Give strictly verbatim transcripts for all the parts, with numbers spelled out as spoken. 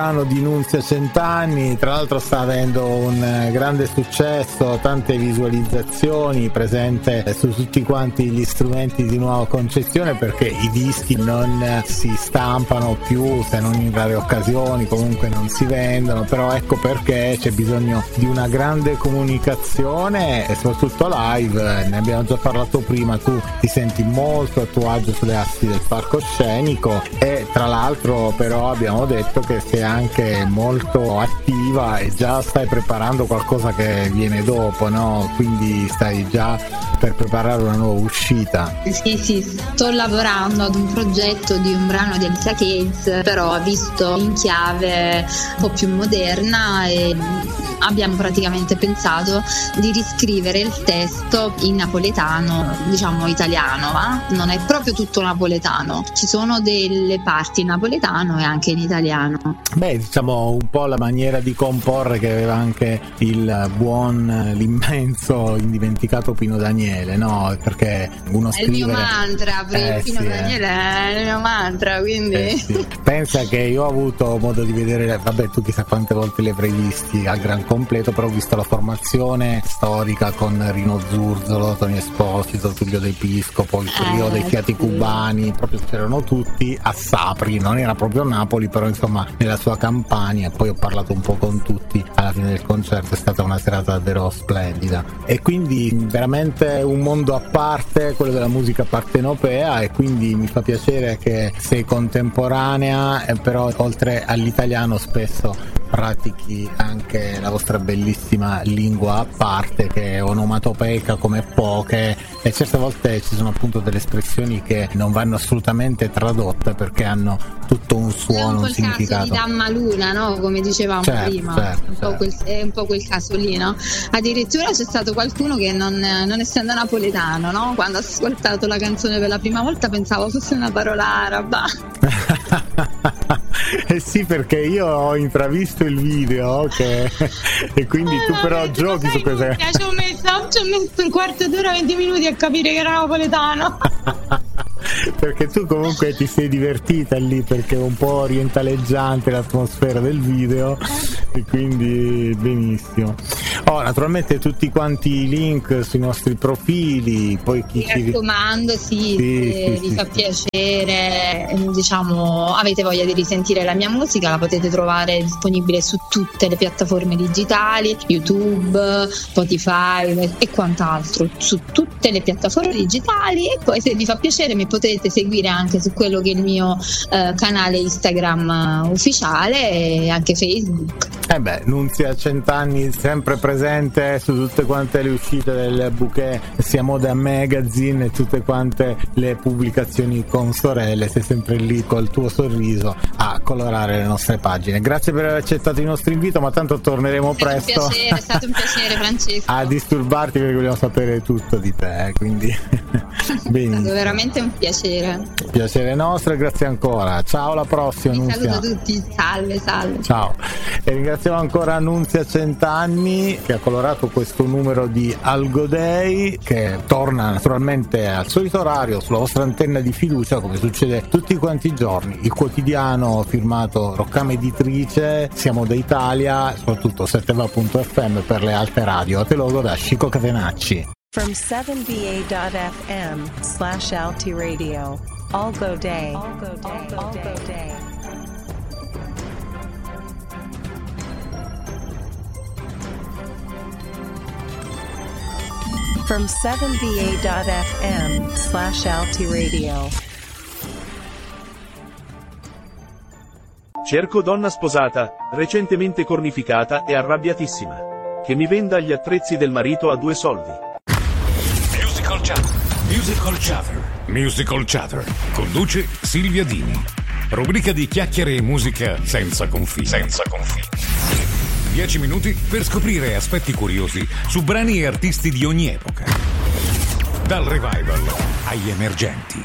Anno di Nunzia Cent'anni, tra l'altro sta avendo un grande successo, tante visualizzazioni, presente su tutti quanti gli strumenti di nuova concezione, perché i dischi non si stampano più se non in rare occasioni, comunque non si vendono, però ecco perché c'è bisogno di una grande comunicazione e soprattutto live. Ne abbiamo già parlato prima, tu ti senti molto a tuo agio sulle assi del palcoscenico e tra l'altro però abbiamo detto che sei anche molto attiva e già stai preparando qualcosa che viene dopo, no? Quindi stai già per preparare una nuova uscita. Sì, sì, sto lavorando ad un progetto di un brano di Alicia Keys, però visto in chiave un po' più moderna, e abbiamo praticamente pensato di riscrivere il testo in napoletano, diciamo italiano, ma non è proprio tutto napoletano, ci sono delle parti in napoletano e anche in italiano. Beh, diciamo un po' la maniera di comporre che aveva anche il buon, l'immenso, indimenticato Pino Daniele, no? Perché uno scrive... È il mio mantra, eh, Pino sì, Daniele è il mio mantra, quindi... Eh, sì. Pensa che io ho avuto modo di vedere, vabbè, tu chissà quante volte li avrai visti al gran completo, però ho visto la formazione storica con Rino Zurzolo, Tony Esposito, Tullio De Piscopo, il trio eh, dei Fiati sì. Cubani, proprio c'erano tutti a Sapri, non era proprio Napoli, però insomma nella sua campagna. Poi ho parlato un po' con tutti alla fine del concerto, è stata una serata davvero splendida e quindi veramente un mondo a parte, quello della musica partenopea, e quindi mi fa piacere che sei contemporanea e però oltre all'italiano spesso pratichi anche la vostra bellissima lingua a parte, che è onomatopeica come poche, e certe volte ci sono appunto delle espressioni che non vanno assolutamente tradotte perché hanno tutto un suono, un, un significato. È un po' il caso di Damma Luna, no? Come dicevamo certo, prima, certo, un po' certo. quel, è un po' quel caso lì, no? Addirittura c'è stato qualcuno che non, non essendo napoletano, no? Quando ha ascoltato la canzone per la prima volta pensavo fosse una parola araba. Eh sì, perché io ho intravisto il video che... e quindi eh, tu vabbè, però tu giochi su queste... Ci ho messo, ci ho messo un quarto d'ora, venti minuti a capire che era napoletano. Perché tu comunque ti sei divertita lì, perché è un po' orientaleggiante l'atmosfera del video e quindi benissimo. Oh, naturalmente tutti quanti i link sui nostri profili, poi chi Mi raccomando, sì, sì, se sì, vi sì, fa sì. piacere, diciamo, avete voglia di risentire la mia musica, la potete trovare disponibile su tutte le piattaforme digitali, YouTube, Spotify e quant'altro, su tutte le piattaforme digitali. E poi se vi fa piacere mi potete seguire anche su quello che è il mio eh, canale Instagram ufficiale e anche Facebook. Eh beh, Nunzia Cent'anni sempre presente su tutte quante le uscite del bouquet sia Moda Magazine e tutte quante le pubblicazioni con sorelle, sei sempre lì col tuo sorriso a colorare le nostre pagine. Grazie per aver accettato il nostro invito, ma tanto torneremo È stato presto. Un piacere, è stato un piacere, Francesco. A disturbarti, perché vogliamo sapere tutto di te, eh, quindi È stato veramente un piacere. Piacere nostro e grazie ancora. Ciao, alla prossima. Vi Nunzia. saluto tutti, salve, salve. Ciao. E ringraziamo ancora Nunzia Cent'anni che ha colorato questo numero di Algo Day, che torna naturalmente al solito orario sulla vostra antenna di fiducia, come succede tutti quanti i giorni. Il quotidiano firmato Roccama Editrice, siamo da Italia, soprattutto sette va punto effe emme per le altre radio. A te logo da Chico Catenacci. From seven v a dot f m slash Alti Radio. Algo Day. Algo Day. Algo Day. From seven v a dot f m slash Alti Radio. Cerco donna sposata, recentemente cornificata e arrabbiatissima. Che mi venda gli attrezzi del marito a due soldi. Musical Chatter. Musical Chatter. Musical Chatter. Conduce Silvia Dini. Rubrica di chiacchiere e musica senza confini. Senza confini. Dieci minuti per scoprire aspetti curiosi su brani e artisti di ogni epoca. Dal revival agli emergenti.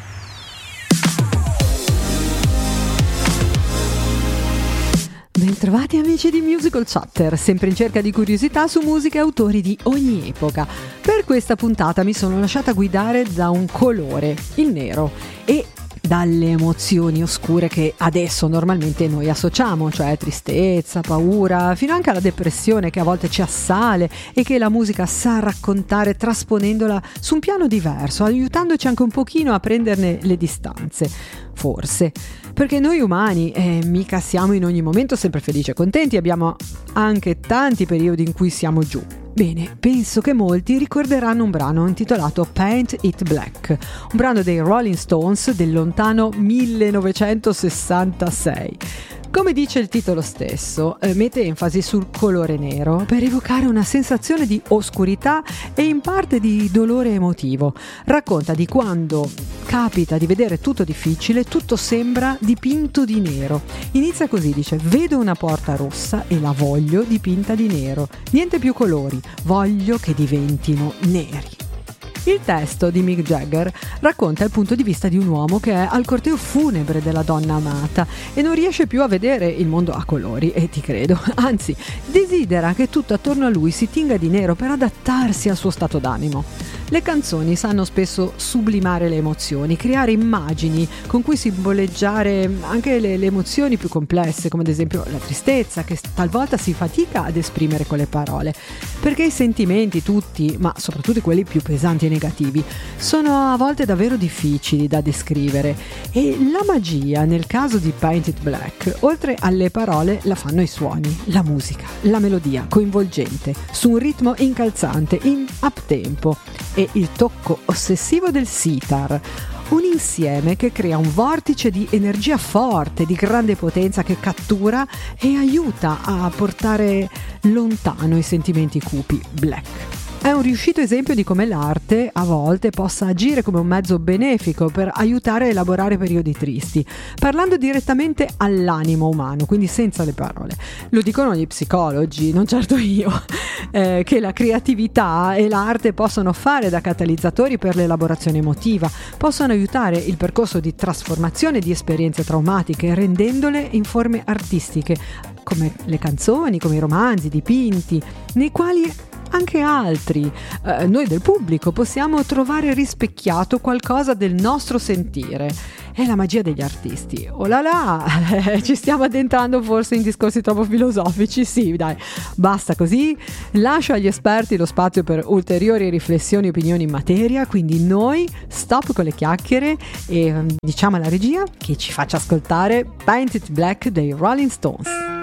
Bentrovati amici di Musical Chatter, sempre in cerca di curiosità su musica e autori di ogni epoca. Per questa puntata mi sono lasciata guidare da un colore, il nero, e dalle emozioni oscure che adesso normalmente noi associamo, cioè tristezza, paura, fino anche alla depressione che a volte ci assale e che la musica sa raccontare trasponendola su un piano diverso, aiutandoci anche un pochino a prenderne le distanze. Forse, perché noi umani eh, mica siamo in ogni momento sempre felici e contenti, abbiamo anche tanti periodi in cui siamo giù. Bene, penso che molti ricorderanno un brano intitolato Paint It Black, un brano dei Rolling Stones del lontano millenovecentosessantasei. Come dice il titolo stesso, eh, mette enfasi sul colore nero per evocare una sensazione di oscurità e in parte di dolore emotivo. Racconta di quando capita di vedere tutto difficile, tutto sembra dipinto di nero. Inizia così, dice: vedo una porta rossa e la voglio dipinta di nero. Niente più colori, voglio che diventino neri. Il testo di Mick Jagger racconta il punto di vista di un uomo che è al corteo funebre della donna amata e non riesce più a vedere il mondo a colori, e ti credo, anzi desidera che tutto attorno a lui si tinga di nero per adattarsi al suo stato d'animo. Le canzoni sanno spesso sublimare le emozioni, creare immagini con cui simboleggiare anche le, le emozioni più complesse, come ad esempio la tristezza, che talvolta si fatica ad esprimere con le parole, perché i sentimenti tutti, ma soprattutto quelli più pesanti e negativi, sono a volte davvero difficili da descrivere, e la magia nel caso di Paint It Black, oltre alle parole, la fanno i suoni, la musica, la melodia coinvolgente, su un ritmo incalzante, in uptempo, e il tocco ossessivo del sitar, un insieme che crea un vortice di energia forte, di grande potenza, che cattura e aiuta a portare lontano i sentimenti cupi. Black è un riuscito esempio di come l'arte a volte possa agire come un mezzo benefico per aiutare a elaborare periodi tristi, parlando direttamente all'animo umano, quindi senza le parole. Lo dicono gli psicologi, non certo io, eh, che la creatività e l'arte possono fare da catalizzatori per l'elaborazione emotiva, possono aiutare il percorso di trasformazione di esperienze traumatiche, rendendole in forme artistiche, come le canzoni, come i romanzi, i dipinti, nei quali anche altri, eh, noi del pubblico, possiamo trovare rispecchiato qualcosa del nostro sentire. È la magia degli artisti. Oh là là, eh, ci stiamo addentrando forse in discorsi troppo filosofici. Sì, dai, basta così. Lascio agli esperti lo spazio per ulteriori riflessioni e opinioni in materia, quindi noi stop con le chiacchiere e diciamo alla regia che ci faccia ascoltare Paint It Black dei Rolling Stones.